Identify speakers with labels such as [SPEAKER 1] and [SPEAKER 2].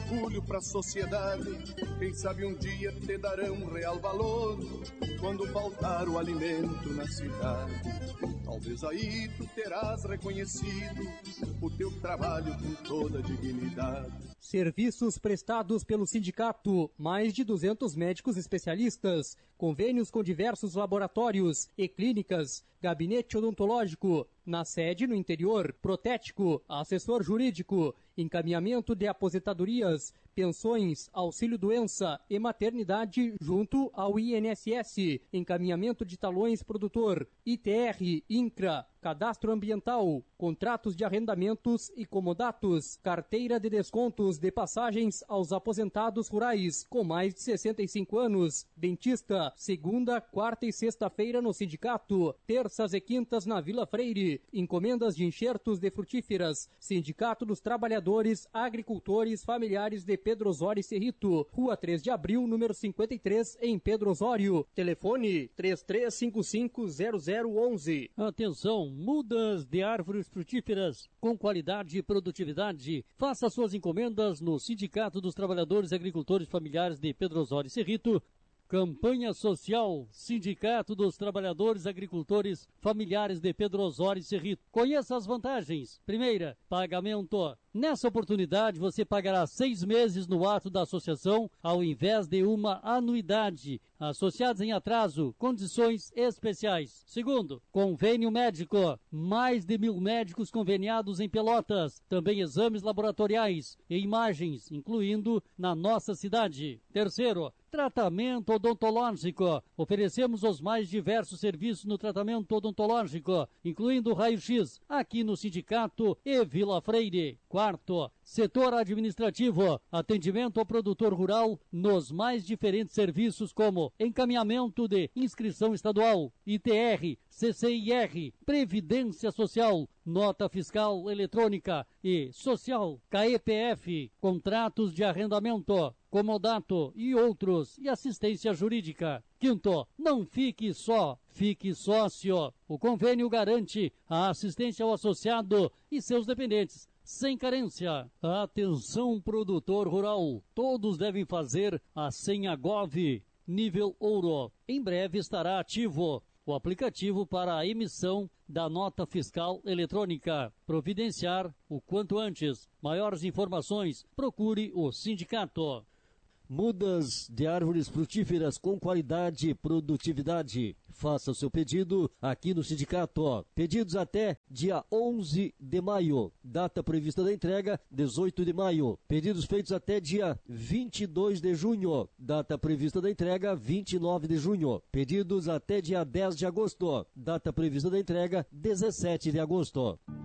[SPEAKER 1] orgulho pra sociedade. Quem sabe um dia te darão real valor quando faltar o alimento na cidade. Talvez aí tu terás reconhecido o teu trabalho com toda dignidade.
[SPEAKER 2] Serviços prestados pelo sindicato, mais de 200 médicos especialistas, convênios com diversos laboratórios e clínicas, gabinete odontológico, na sede no interior, protético, assessor jurídico, encaminhamento de aposentadorias, pensões, auxílio-doença e maternidade junto ao INSS, encaminhamento de talões produtor, ITR, INCRA, cadastro ambiental, contratos de arrendamentos e comodatos, carteira de descontos de passagens aos aposentados rurais com mais de 65 anos, dentista, segunda, quarta e sexta-feira no sindicato, terças e quintas na Vila Freire, encomendas de enxertos de frutíferas, Sindicato dos Trabalhadores Agricultores Familiares de Pedro Osório e Cerrito, Rua 3 de Abril, número 53, em Pedro Osório. Telefone 33550011.
[SPEAKER 3] Atenção, mudas de árvores frutíferas com qualidade e produtividade. Faça suas encomendas no Sindicato dos Trabalhadores Agricultores Familiares de Pedro Osório e Cerrito. Campanha Social, Sindicato dos Trabalhadores Agricultores Familiares de Pedro Osório e Cerrito. Conheça as vantagens. Primeira, pagamento. Nessa oportunidade, você pagará 6 meses no ato da associação, ao invés de uma anuidade. Associados em atraso, condições especiais. Segundo, convênio médico. Mais de 1.000 médicos conveniados em Pelotas. Também exames laboratoriais e imagens, incluindo na nossa cidade. Terceiro, tratamento odontológico. Oferecemos os mais diversos serviços no tratamento odontológico, incluindo raio-x, aqui no Sindicato e Vila Freire. Quarto, setor administrativo, atendimento ao produtor rural nos mais diferentes serviços como encaminhamento de inscrição estadual, ITR, CCIR, Previdência Social, nota fiscal eletrônica e social, KEPF, contratos de arrendamento, comodato e outros, e assistência jurídica. Quinto, não fique só, fique sócio. O convênio garante a assistência ao associado e seus dependentes, sem carência. Atenção, produtor rural, todos devem fazer a senha GOV, nível ouro. Em breve estará ativo o aplicativo para a emissão da nota fiscal eletrônica. Providenciar o quanto antes. Maiores informações, procure o sindicato.
[SPEAKER 4] Mudas de árvores frutíferas com qualidade e produtividade. Faça o seu pedido aqui no sindicato. Pedidos até dia 11 de maio. Data prevista da entrega, 18 de maio. Pedidos feitos até dia 22 de junho. Data prevista da entrega, 29 de junho. Pedidos até dia 10 de agosto. Data prevista da entrega, 17 de agosto.